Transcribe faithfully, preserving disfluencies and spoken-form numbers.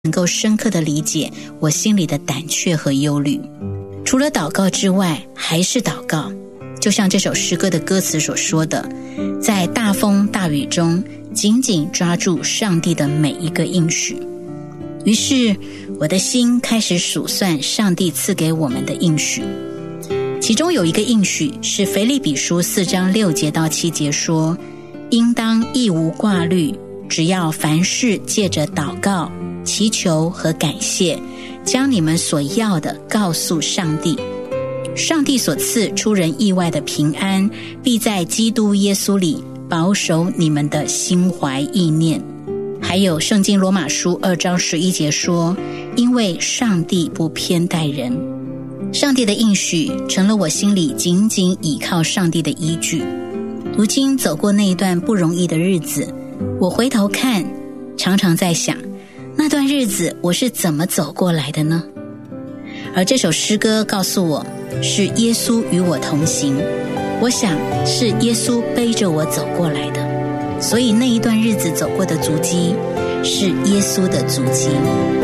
能够深刻地理解我心里的胆怯和忧虑。除了祷告之外，还是祷告。就像这首诗歌的歌词所说的，在大风大雨中紧紧抓住上帝的每一个应许。于是我的心开始数算上帝赐给我们的应许，其中有一个应许是腓立比书四章六节到七节说，应当一无挂虑，只要凡事借着祷告、祈求和感谢，将你们所要的告诉上帝。上帝所赐出人意外的平安，必在基督耶稣里保守你们的心怀意念。还有圣经罗马书二章十一节说，因为上帝不偏待人。上帝的应许成了我心里紧紧倚靠上帝的依据。如今走过那一段不容易的日子，我回头看，常常在想，那段日子我是怎么走过来的呢？而这首诗歌告诉我，是耶稣与我同行，我想是耶稣背着我走过来的，所以那一段日子走过的足迹是耶稣的足迹。